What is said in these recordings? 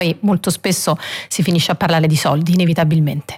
poi molto spesso si finisce a parlare di soldi, inevitabilmente.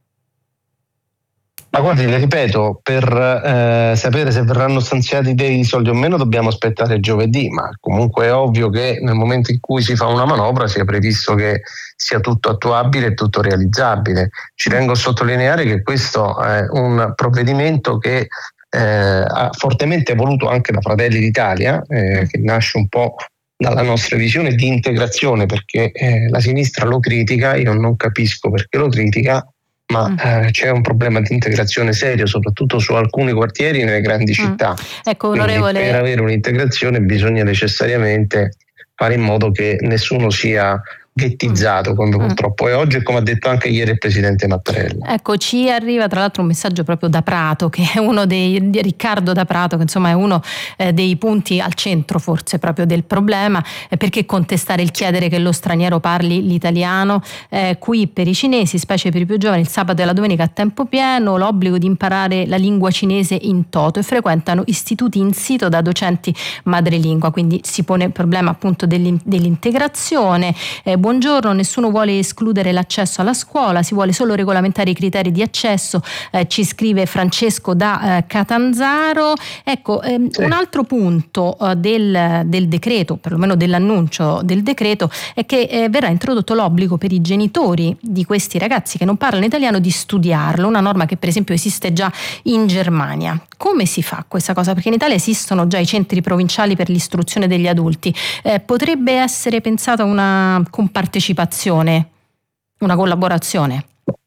Ma guardi, le ripeto, per sapere se verranno stanziati dei soldi o meno dobbiamo aspettare giovedì, ma comunque è ovvio che nel momento in cui si fa una manovra sia previsto che sia tutto attuabile e tutto realizzabile. Ci tengo a sottolineare che questo è un provvedimento che ha fortemente voluto anche da Fratelli d'Italia, che nasce un po' dalla nostra visione di integrazione, perché la sinistra lo critica, io non capisco perché lo critica, ma c'è un problema di integrazione serio, soprattutto su alcuni quartieri nelle grandi città. Ecco, Quindi onorevole, per avere un'integrazione bisogna necessariamente fare in modo che nessuno sia ghettizzato, come purtroppo è oggi, e come ha detto anche ieri il presidente Mattarella. Ecco, ci arriva tra l'altro un messaggio proprio da Prato, che è uno di Riccardo da Prato, che insomma è uno dei punti al centro forse proprio del problema. Perché contestare il chiedere che lo straniero parli l'italiano? Qui per i cinesi, specie per i più giovani, il sabato e la domenica a tempo pieno, l'obbligo di imparare la lingua cinese in toto, e frequentano istituti in sito da docenti madrelingua, quindi si pone il problema appunto dell'integrazione. Buongiorno, nessuno vuole escludere l'accesso alla scuola, si vuole solo regolamentare i criteri di accesso, ci scrive Francesco da Catanzaro. Ecco, sì. Un altro punto del decreto, perlomeno dell'annuncio del decreto, è che verrà introdotto l'obbligo per i genitori di questi ragazzi che non parlano italiano di studiarlo, una norma che per esempio esiste già in Germania. Come si fa questa cosa? Perché in Italia esistono già i centri provinciali per l'istruzione degli adulti. Potrebbe essere pensata una compartecipazione, una collaborazione?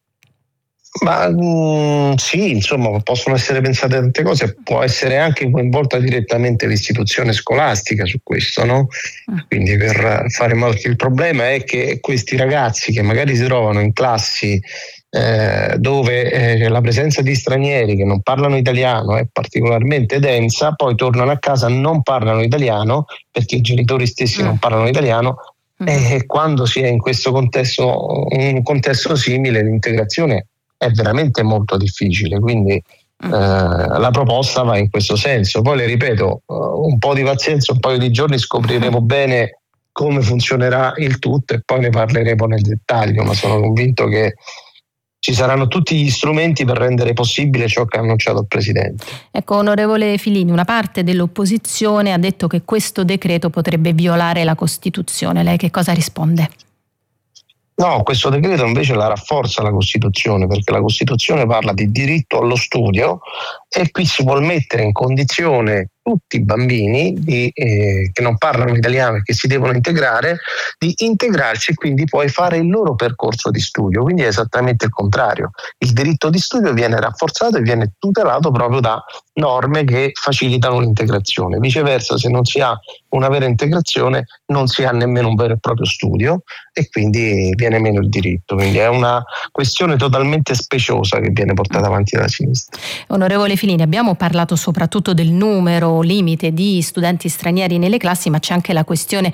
Ma sì, insomma, possono essere pensate tante cose, può essere anche coinvolta direttamente l'istituzione scolastica su questo, no? Quindi per fare in modo che il problema è che questi ragazzi che magari si trovano in classi dove la presenza di stranieri che non parlano italiano è particolarmente densa, poi tornano a casa, non parlano italiano perché i genitori stessi non parlano italiano, e quando si è in questo contesto, un contesto simile, l'integrazione è veramente molto difficile, quindi la proposta va in questo senso. Poi le ripeto, un po' di pazienza, un paio di giorni scopriremo bene come funzionerà il tutto e poi ne parleremo nel dettaglio, ma sono convinto che ci saranno tutti gli strumenti per rendere possibile ciò che ha annunciato il Presidente. Ecco, onorevole Filini, una parte dell'opposizione ha detto che questo decreto potrebbe violare la Costituzione. Lei che cosa risponde? No, questo decreto invece la rafforza la Costituzione, perché la Costituzione parla di diritto allo studio e qui si vuol mettere in condizione tutti i bambini che non parlano italiano e che si devono integrare, di integrarsi e quindi poi fare il loro percorso di studio. Quindi è esattamente il contrario. Il diritto di studio viene rafforzato e viene tutelato proprio da norme che facilitano l'integrazione. Viceversa, se non si ha una vera integrazione non si ha nemmeno un vero e proprio studio e quindi viene meno il diritto. Quindi è una questione totalmente speciosa che viene portata avanti dalla sinistra. Onorevole Filini, abbiamo parlato soprattutto del numero limite di studenti stranieri nelle classi, ma c'è anche la questione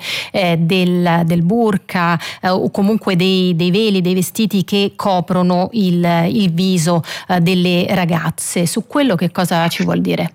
del burka o comunque dei veli, dei vestiti che coprono il viso delle ragazze. Su quello che cosa ci vuol dire?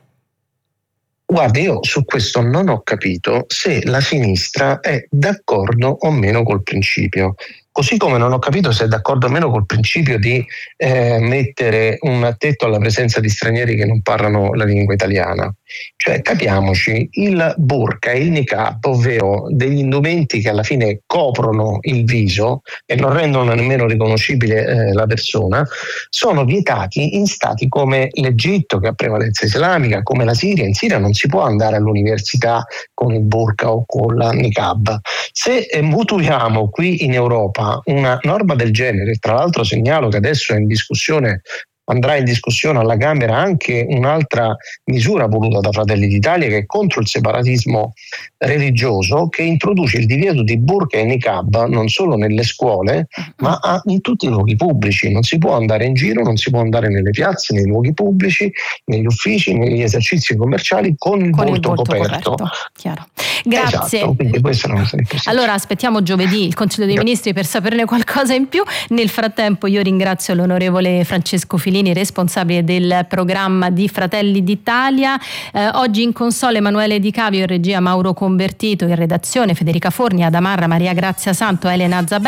Guardi, io su questo non ho capito se la sinistra è d'accordo o meno col principio. Così come non ho capito se è d'accordo o meno col principio di mettere un tetto alla presenza di stranieri che non parlano la lingua italiana. Cioè, capiamoci, il burka e il niqab, ovvero degli indumenti che alla fine coprono il viso e non rendono nemmeno riconoscibile la persona, sono vietati in stati come l'Egitto, che ha prevalenza islamica, come la Siria. In Siria non si può andare all'università con il burka o con la niqab. Se muturiamo qui in Europa una norma del genere, tra l'altro segnalo che adesso è in discussione, andrà in discussione alla Camera anche un'altra misura voluta da Fratelli d'Italia che è contro il separatismo religioso, che introduce il divieto di burka e niqab non solo nelle scuole ma in tutti i luoghi pubblici. Non si può andare in giro, non si può andare nelle piazze, nei luoghi pubblici, negli uffici, negli esercizi commerciali con il volto coperto. Chiaro. Grazie. Esatto, quindi questo non è allora aspettiamo giovedì il Consiglio dei Ministri per saperne qualcosa in più. Nel frattempo io ringrazio l'onorevole Francesco Filini, responsabile del programma di Fratelli d'Italia. Oggi in console Emanuele Di Cavio, in regia Mauro Convertito, in redazione Federica Forni, Adamarra, Maria Grazia Santo, Elena Zabè.